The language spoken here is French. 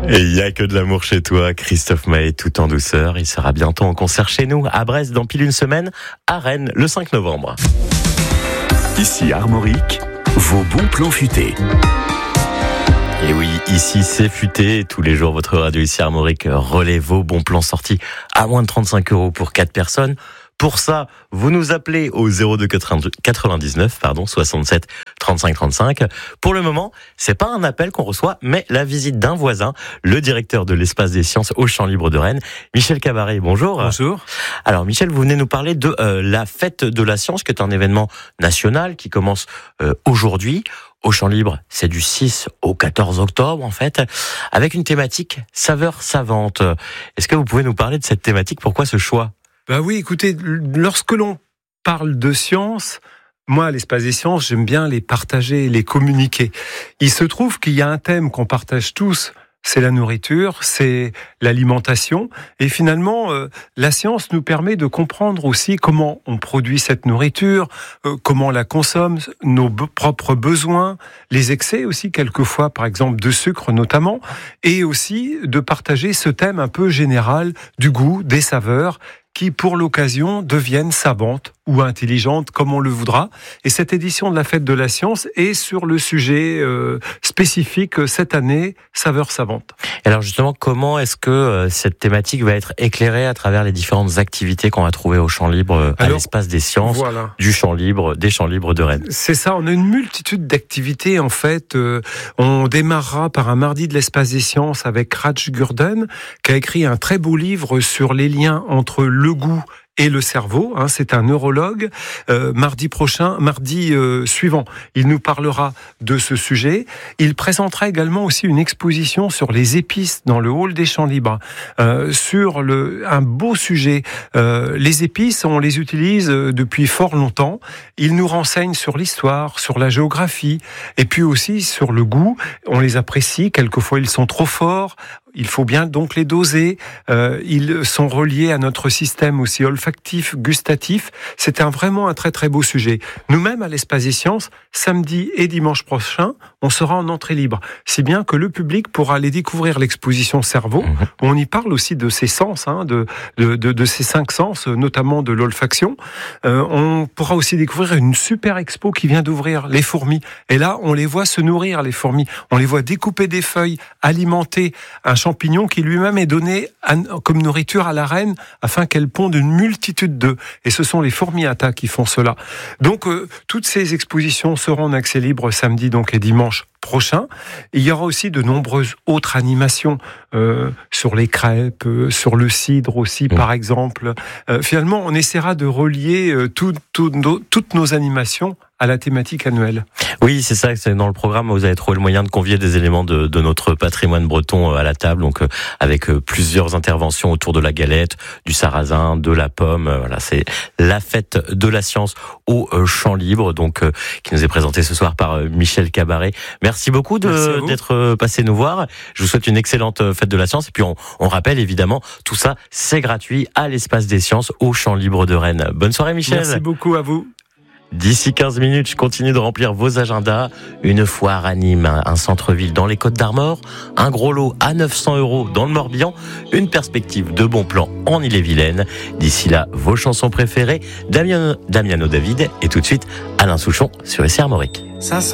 Et il n'y a que de l'amour chez toi, Christophe Maé, tout en douceur. Il sera bientôt en concert chez nous, à Brest, dans pile une semaine, à Rennes, le 5 novembre. Ici Armorique, vos bons plans futés. Et oui, ici c'est futé. Tous les jours, votre radio ici Armorique relaie vos bons plans sortis à moins de 35 € pour 4 personnes. Pour ça, vous nous appelez au 02 99 67 35 35. Pour le moment, c'est pas un appel qu'on reçoit, mais la visite d'un voisin, le directeur de l'Espace des Sciences au Champ Libre de Rennes, Michel Cabaret. Bonjour. Bonjour. Alors Michel, vous venez nous parler de la fête de la science, qui est un événement national qui commence aujourd'hui. Au Champ Libre, c'est du 6 au 14 octobre en fait, avec une thématique saveur savante. Est-ce que vous pouvez nous parler de cette thématique? Pourquoi ce choix? Bah oui, écoutez, lorsque l'on parle de science, moi, à l'Espace des Sciences, j'aime bien les partager, les communiquer. Il se trouve qu'il y a un thème qu'on partage tous, c'est la nourriture, c'est l'alimentation. Et finalement, la science nous permet de comprendre aussi comment on produit cette nourriture, comment on la consomme, nos propres besoins, les excès aussi quelquefois, par exemple de sucre notamment, et aussi de partager ce thème un peu général du goût, des saveurs, qui, pour l'occasion, deviennent savantes ou intelligentes, comme on le voudra. Et cette édition de la Fête de la Science est sur le sujet spécifique cette année, saveurs savantes. Alors justement, comment est-ce que cette thématique va être éclairée à travers les différentes activités qu'on va trouver au Champ Libre, à l'Espace des Sciences, du Champ Libre, des Champs Libres de Rennes? C'est ça, on a une multitude d'activités en fait. On démarrera par un mardi de l'Espace des Sciences avec Raj Gurden, qui a écrit un très beau livre sur les liens entre le goût et le cerveau, c'est un neurologue. Mardi suivant, il nous parlera de ce sujet. Il présentera également aussi une exposition sur les épices dans le hall des Champs Libres, sur un beau sujet. Les épices, on les utilise depuis fort longtemps. Il nous renseigne sur l'histoire, sur la géographie, et puis aussi sur le goût. On les apprécie, quelquefois ils sont trop forts. Il faut bien donc les doser. Ils sont reliés à notre système aussi olfactif, gustatif. C'est vraiment un très très beau sujet. Nous-mêmes à l'Espace des Sciences, samedi et dimanche prochain, on sera en entrée libre. Si bien que le public pourra aller découvrir l'exposition cerveau. On y parle aussi de ses sens, de ses 5 sens, notamment de l'olfaction. On pourra aussi découvrir une super expo qui vient d'ouvrir, les fourmis. Et là, on les voit se nourrir, les fourmis. On les voit découper des feuilles, alimenter un champignon qui lui-même est donné comme nourriture à la reine afin qu'elle ponde une multitude d'œufs. Et ce sont les fourmis-atta qui font cela. Donc, toutes ces expositions seront en accès libre samedi donc et dimanche prochain. Il y aura aussi de nombreuses autres animations sur les crêpes, sur le cidre aussi, par exemple. Finalement, on essaiera de relier toutes nos animations à la thématique annuelle. Oui, c'est ça, c'est dans le programme, vous avez trouvé le moyen de convier des éléments de notre patrimoine breton à la table, donc avec plusieurs interventions autour de la galette, du sarrasin, de la pomme. Voilà, c'est la fête de la science au Champ Libre, donc qui nous est présentée ce soir par Michel Cabaret. Merci beaucoup d'être passé nous voir. Je vous souhaite une excellente fête de la science. Et puis on rappelle évidemment, tout ça, c'est gratuit à l'Espace des Sciences au Champ Libre de Rennes. Bonne soirée Michel. Merci beaucoup à vous. D'ici 15 minutes, je continue de remplir vos agendas. Une foire à Nîmes, un centre-ville dans les Côtes-d'Armor, un gros lot à 900 € dans le Morbihan, une perspective de bons plans en Ille-et-Vilaine. D'ici là, vos chansons préférées, Damiano David et tout de suite Alain Souchon sur SR Armorique.